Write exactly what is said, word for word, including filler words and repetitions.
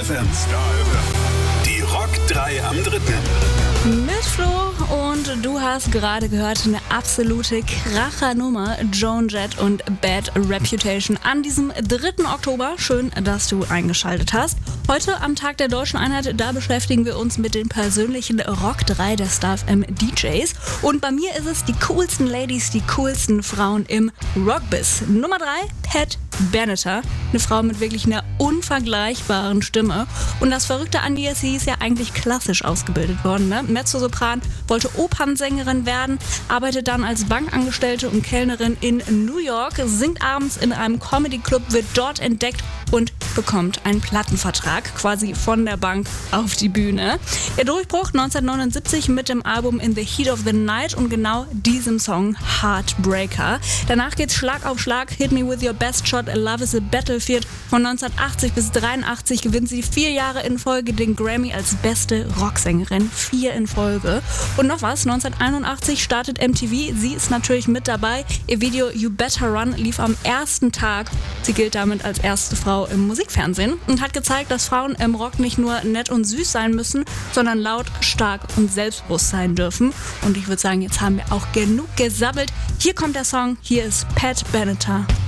F M. Die Rock drei am dritten. Mit Flo und du hast gerade gehört, eine absolute Krachernummer, Joan Jett und Bad Reputation an diesem dritten Oktober. Schön, dass du eingeschaltet hast. Heute am Tag der Deutschen Einheit, da beschäftigen wir uns mit den persönlichen Rock drei der Star F M D Js. Und bei mir ist es die coolsten Ladies, die coolsten Frauen im Rockbiz. Nummer drei, Pat Benatar, eine Frau mit wirklich einer unvergleichbaren Stimme. Und das Verrückte an ihr ist, sie ist ja eigentlich klassisch ausgebildet worden, ne? Mezzosopran, wollte Opernsängerin werden, arbeitet dann als Bankangestellte und Kellnerin in New York, singt abends in einem Comedy-Club, wird dort entdeckt und bekommt einen Plattenvertrag, quasi von der Bank auf die Bühne. Ihr Durchbruch neunzehnhundertneunundsiebzig mit dem Album In the Heat of the Night und genau diesem Song Heartbreaker. Danach geht's Schlag auf Schlag, Hit Me With Your Best Shot, Love is a Battlefield. Von neunzehnhundertachtzig bis dreiundachtzig gewinnt sie vier Jahre in Folge den Grammy als beste Rocksängerin. Vier in Folge. Und noch was, neunzehnhunderteinundachtzig startet M T V, sie ist natürlich mit dabei. Ihr Video You Better Run lief am ersten Tag. Sie gilt damit als erste Frau im Musikfernsehen und hat gezeigt, dass Frauen im Rock nicht nur nett und süß sein müssen, sondern laut, stark und selbstbewusst sein dürfen. Und ich würde sagen, jetzt haben wir auch genug gesabbelt. Hier kommt der Song, hier ist Pat Benatar.